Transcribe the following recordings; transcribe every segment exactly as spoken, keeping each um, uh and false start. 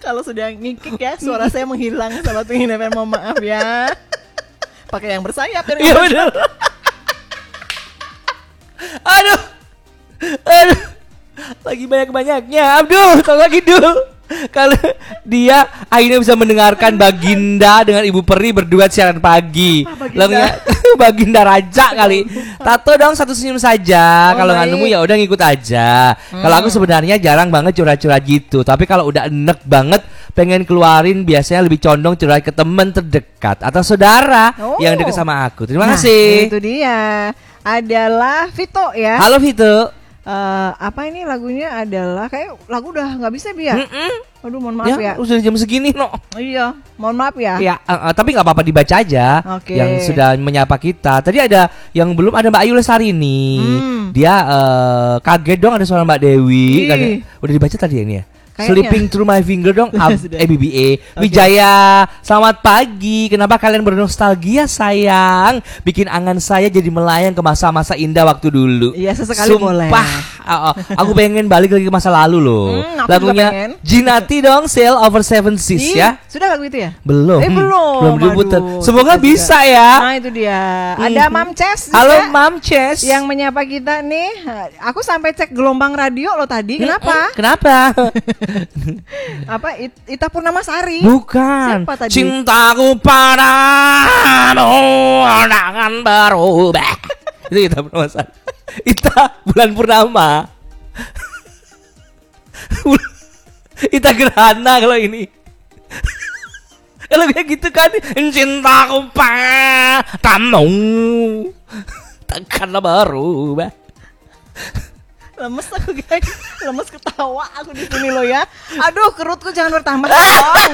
Kalau sudah ngikik ya, suara saya menghilang. Sahabat Pingin F M, mohon maaf ya. Pakai yang bersayap. Iya benar. Aduh, aduh, lagi banyak-banyaknya. Abdul, tolong lagi dulu. Kalau dia akhirnya bisa mendengarkan Baginda dengan Ibu Peri berdua siaran pagi. Baginda? Baginda Raja kali. Tato dong satu senyum saja. Oh, kalau nggak nemu ya udah ngikut aja. Hmm. Kalau aku sebenarnya jarang banget curhat-curhat gitu. Tapi kalau udah enek banget pengen keluarin, biasanya lebih condong curhat ke teman terdekat atau saudara oh. yang dekat sama aku. Terima nah, kasih. Itu dia. Adalah Vito ya. Halo Vito. Uh, apa ini lagunya adalah kayak lagu udah nggak bisa biar. Aduh mohon maaf ya. Ya udah jam segini no. Oh, iya mohon maaf ya. Ya uh, uh, tapi nggak apa-apa dibaca aja. Okay. Yang sudah menyapa kita. Tadi ada yang belum, ada Mbak Ayu Lesarini. Hmm. Dia uh, kaget dong ada suara Mbak Dewi. Kan, udah dibaca tadi ya ini ya. Kayaknya. Slipping Through My Finger dong. E B B A. Okay. Wijaya, selamat pagi. Kenapa kalian bernostalgia sayang? Bikin angan saya jadi melayang ke masa-masa indah waktu dulu. Iya sesekali Sumpah, boleh. uh, uh, aku pengen balik lagi ke masa lalu loh. Hmm, lagunya Jinati dong, Sail Over Seven Seas ya. Sudah lagu itu ya? Belum. Eh belum. Belum diputar. Semoga bisa juga. Ya. Nah itu dia. Ada Mam Ces. Halo Mam Ces. Yang menyapa kita nih. Aku sampai cek gelombang radio lo tadi. Kenapa? Kenapa? Apa It, Ita Purnamasari? Bukan. Siapa tadi? Cintaku padamu dengan berubah. Itu Ita Purnamasari. Ita Bulan Purnama. Ita Gerhana kalau ini. Kalau kayak gitu kan, cintaku padamu takkanlah berubah. Lemes aku guys, lemes ketawa aku di sini lo ya. Aduh kerutku jangan bertambah dong.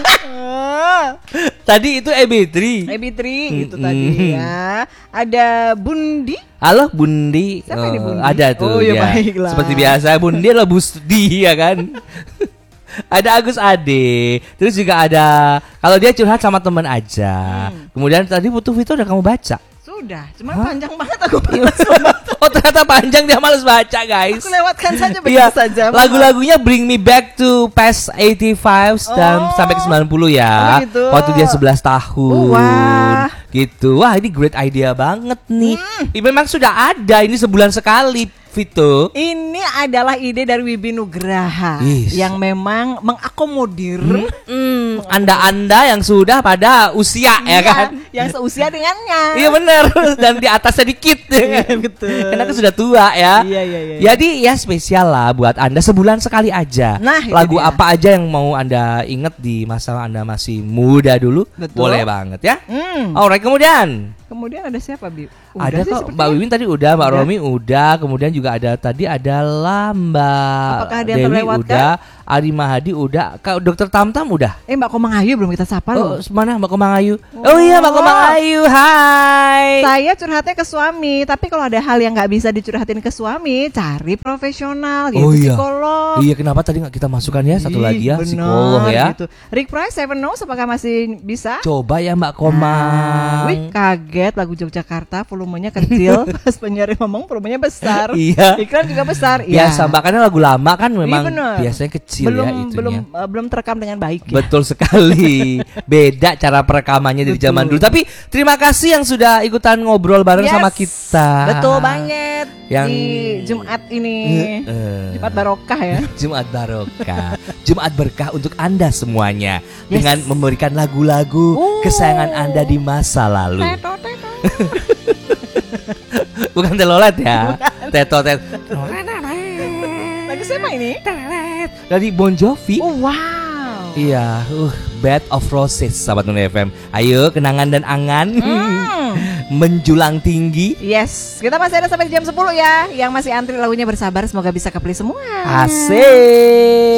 Tadi itu E B tiga. E B tiga gitu mm-hmm. tadi ya. Ada Bundi. Halo Bundi. Siapa oh, ini Bundi? Ada tuh. Oh ya baiklah. Seperti biasa Bundi adalah Busdi ya kan. Ada Agus Ade. Terus juga ada kalau dia curhat sama teman aja. Hmm. Kemudian tadi butuh Vito udah kamu baca. Sudah, cuma Hah? panjang banget aku baca. Oh ternyata panjang, dia males baca guys. Aku lewatkan saja begitu iya, saja. Lagu-lagunya Bring Me Back to Past delapan puluh lima oh. dan sampai ke sembilan puluh ya. Oh, gitu. Waktu dia sebelas tahun. Oh, wah. Gitu. Wah, ini great idea banget nih. Hmm. Ini memang sudah ada, ini sebulan sekali Vito. Ini adalah ide dari Wibi Nugraha yes. yang memang mengakomodir hmm. Hmm. Anda-anda yang sudah pada usia ya, ya kan, yang seusia dengannya. Iya benar, dan di atas sedikit. Iya betul. Karena aku sudah tua ya. Iya iya iya. Jadi ya spesial lah buat Anda sebulan sekali aja. Nah, lagu apa aja yang mau Anda ingat di masa Anda masih muda dulu, betul. Boleh banget ya. Hmm. Alright, kemudian. Kemudian ada siapa, Bi? Udah ada kok, Mbak Wiwin tadi udah, Mbak udah. Romi udah, kemudian juga ada tadi adalah Mbak Apakah ada Dewi udah, Ari Mahadi udah, Kak Dokter Tamtam udah. Eh Mbak Komang Ayu belum kita sapa loh. Oh, mana Mbak Komang Ayu? Oh, oh iya Mbak Komang Ayu, hai. Saya curhatnya ke suami, tapi kalau ada hal yang nggak bisa dicurhatin ke suami, cari profesional gitu, oh, iya. psikolog. Iya, kenapa tadi nggak kita masukkan ya satu Ih, lagi ya, bener, psikolog ya. Gitu. Rick Price, Seven Knows, apakah masih bisa? Coba ya Mbak Komang. Nah, wih kaget lagu Yogyakarta volumenya kecil, pas penyiar ngomong volumenya besar. Iya. Iklan juga besar. Biasa, Mbak, karena lagu lama kan memang iya, biasanya kecil belum, ya itunya. Belum uh, belum terekam dengan baik. Ya? Betul sekali. Beda cara perekamannya dari zaman dulu. Tapi terima kasih yang sudah ikutan ngobrol bareng yes, sama kita. Betul banget. Yang di Jumat ini uh, Jumat Barokah ya. Jumat Barokah. Jumat berkah untuk Anda semuanya yes. dengan memberikan lagu-lagu uh. kesayangan Anda di masa lalu. Teto, teto. Bukan telolet ya. Bukan. Teto teto. Lagu siapa ini? Dari Bon Jovi. Oh, wow. Iya, uh, Bed of Roses, sahabat Nuna F M. Ayo, kenangan dan angan hmm. menjulang tinggi. Yes, kita masih ada sampai jam sepuluh ya. Yang masih antri lagunya bersabar, semoga bisa kepilih semua. Asik.